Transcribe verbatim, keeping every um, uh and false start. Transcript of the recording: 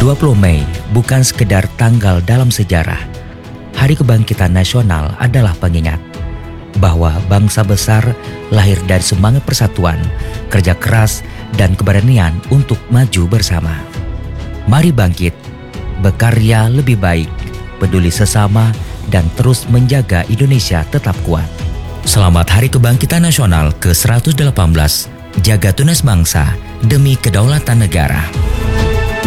dua puluh Mei bukan sekedar tanggal dalam sejarah. Hari Kebangkitan Nasional adalah pengingat bahwa bangsa besar lahir dari semangat persatuan, kerja keras, dan keberanian untuk maju bersama. Mari bangkit, berkarya lebih baik, peduli sesama, dan terus menjaga Indonesia tetap kuat. Selamat Hari Kebangkitan Nasional ke seratus delapan belas. Jaga tunas bangsa demi kedaulatan negara.